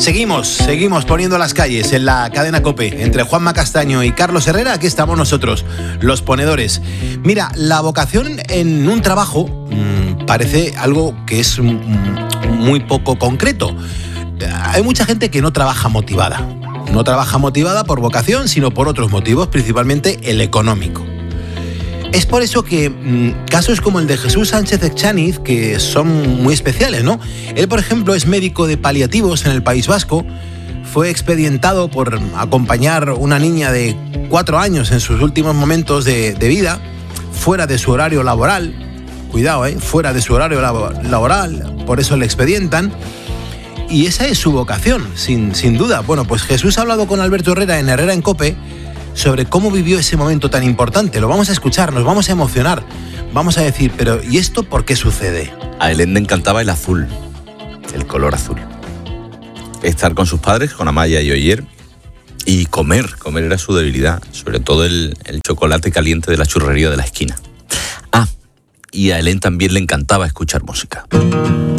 Seguimos poniendo las calles en la cadena COPE. Entre Juanma Castaño y Carlos Herrera, aquí estamos nosotros, los ponedores. Mira, la vocación en un trabajo parece algo que es muy poco concreto. Hay mucha gente que no trabaja motivada. No trabaja motivada por vocación, sino por otros motivos, principalmente el económico. Es por eso que casos como el de Jesús Sánchez Echaniz, que son muy especiales, ¿no? Él, por ejemplo, es médico de paliativos en el País Vasco, fue expedientado por acompañar una niña de 4 años en sus últimos momentos de vida, fuera de su horario laboral, cuidado, fuera de su horario laboral, por eso le expedientan, y esa es su vocación, sin duda. Bueno, pues Jesús ha hablado con Alberto Herrera en COPE, sobre cómo vivió ese momento tan importante. Lo vamos a escuchar, nos vamos a emocionar. Vamos a decir, pero ¿y esto por qué sucede? A Helen le encantaba el azul, el color azul. Estar con sus padres, con Amaya y Oyer, y comer era su debilidad, sobre todo el chocolate caliente de la churrería de la esquina. Y a Helen también le encantaba escuchar música.